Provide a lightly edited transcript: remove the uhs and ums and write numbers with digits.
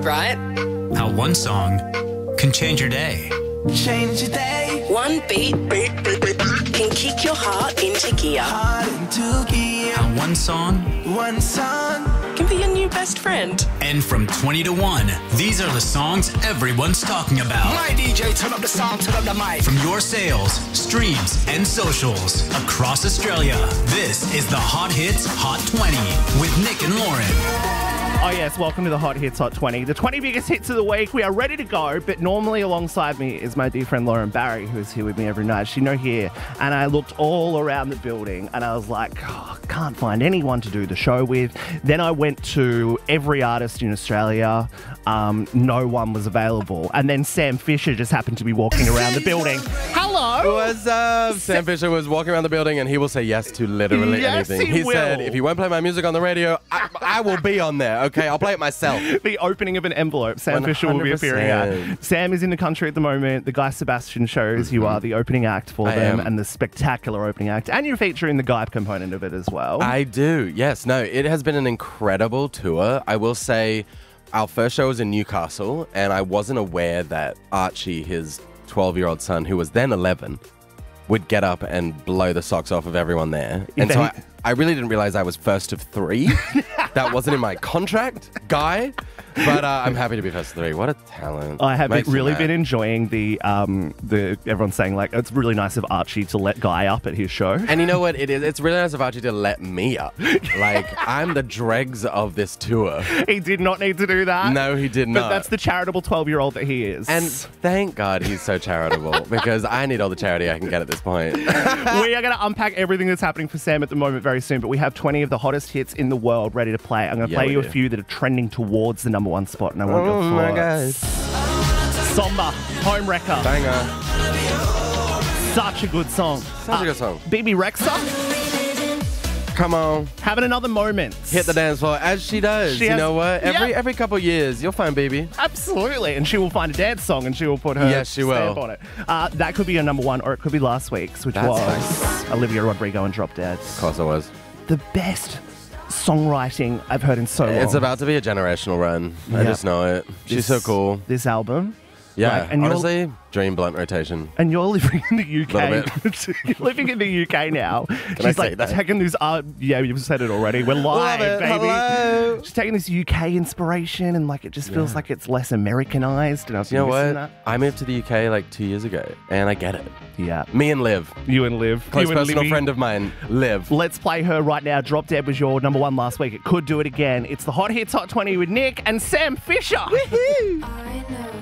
right? How one song can change your day. Change your day. One beat can kick your heart into gear. Heart into gear. How one song One song. Can be your new best friend. And from 20 to 1, these are the songs everyone's talking about. My DJ, turn up the sound, turn up the mic. From your sales, streams, and socials across Australia, this is the Hot Hits Hot 20 with Nick and Lauren. Oh yes, welcome to the Hot Hits Hot 20. The 20 biggest hits of the week. We are ready to go, but normally alongside me is my dear friend Lauren Barry, who is here with me every night. She's not here. And I looked all around the building and I was like, can't find anyone to do the show with. Then I went to every artist in Australia. No one was available. And then Sam Fisher just happened to be walking around the building. Hello! What's up? Sam Fisher was walking around the building and he will say yes to literally Yes, anything. he He said, will. if you won't play my music on the radio, I will be on there, okay? I'll play it myself. The opening of an envelope. Sam Fisher will be appearing at. 100%. Sam is in the country at the moment. The Guy Sebastian shows you are the opening act for I them am. and the spectacular opening act. And you're featuring the Guy component of it as well. I do, yes. No, it has been an incredible tour. I will say our first show was in Newcastle and I wasn't aware that Archie, his 12-year-old son, who was then 11, would get up and blow the socks off of everyone there. And so I really didn't realize I was first of 3. That wasn't in my contract, Guy. But I'm happy to be first of 3. What a talent. I have Makes me really mad. been enjoying the everyone's saying like it's really nice of Archie to let Guy up at his show. And you know what it is? It's really nice of Archie to let me up. Like, I'm the dregs of this tour. He did not need to do that. No, he did But not. that's the charitable 12-year-old that he is. And thank God he's so charitable because I need all the charity I can get at this point. we are going to unpack everything that's happening for Sam at the moment very soon, but we have 20 of the hottest hits in the world ready to play. I'm going to Yeah, play we you a do. few that are trending towards the number 1 spot, and I want your Oh my thoughts. God. Somber, Home Wrecker. Banger. Such a good song. Such a good song. BB Rexa, Come on. having another moment. Hit the dance floor as she does. She You has- know what? Yeah. Every couple years, you'll find BB. Absolutely. And she will find a dance song and she will put her Yes, she stamp will. on it. That could be your number 1, or it could be last week's, which That's was Olivia Rodrigo and Drop Dead. Of course it was. The best songwriting I've heard in so long. It's about to be a generational run. I Yeah. just know it. She's so cool. This album. Yeah. Like, and you're- honestly, dream blunt rotation. And you're living in the UK. Little You're living in the UK now. I She's say like that? taking this. Yeah, you've said it already. We're live, Love it. baby. Hello. She's taking this UK inspiration, and like it just feels like it's less Americanized. And I was You know missing what? I moved to the UK like 2 years ago, and I get it. That. Yeah, Me and Liv, you and Liv, close you and personal Livy. friend of mine, Liv. Let's play her right now. Drop Dead was your number 1 last week. It could do it again. It's the Hot Hits Hot 20 with Nick and Sam Fisher. I know